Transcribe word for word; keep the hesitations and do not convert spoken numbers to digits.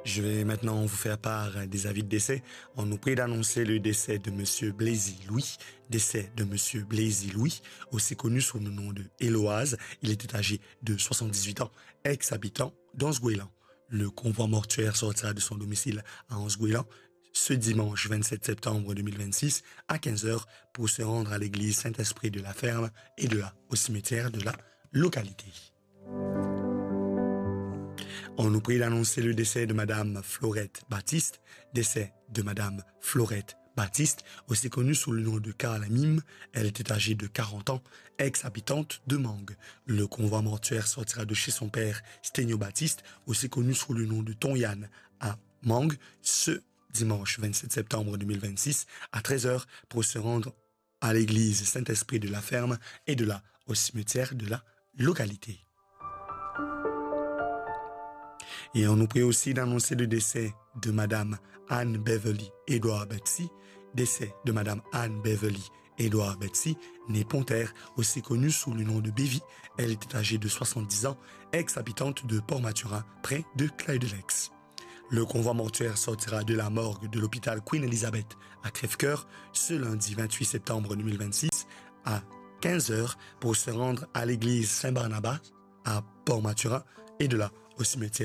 Je vais maintenant vous faire part des avis de décès. On nous prie d'annoncer le décès de Monsieur Blaisy Louis. Décès de Monsieur Blaisy Louis, aussi connu sous le nom de Éloise. Il était âgé de soixante-dix-huit ans, ex-habitant d'Anse-Gouélan. Le convoi mortuaire sortira de son domicile à Anse-Gouélan ce dimanche vingt-sept septembre deux mille vingt-six à quinze heures pour se rendre à l'église Saint-Esprit de la Ferme et de là au cimetière de la localité. On nous prie d'annoncer le décès de Madame Florette Baptiste, décès de Madame Florette Baptiste, aussi connue sous le nom de Carla Mime. Elle était âgée de quarante ans, ex-habitante de Mangue. Le convoi mortuaire sortira de chez son père, Sténio Baptiste, aussi connu sous le nom de Tonyan, à Mangue, ce dimanche vingt-sept septembre deux mille vingt-six à treize heures pour se rendre à l'église Saint-Esprit de la Ferme et de là au cimetière de la localité. Et on nous prie aussi d'annoncer le décès de Madame Anne Beverly Edouard Betsy, décès de Madame Anne Beverly Edouard Betsy, née Pontaire, aussi connue sous le nom de Bévy. Elle était âgée de soixante-dix ans, ex-habitante de Port-Maturin, près de Clyde-Lex. Le convoi mortuaire sortira de la morgue de l'hôpital Queen Elizabeth à Crèvecoeur ce lundi vingt-huit septembre deux mille vingt-six à quinze heures pour se rendre à l'église Saint-Barnabas à Port-Maturin et de là au cimetière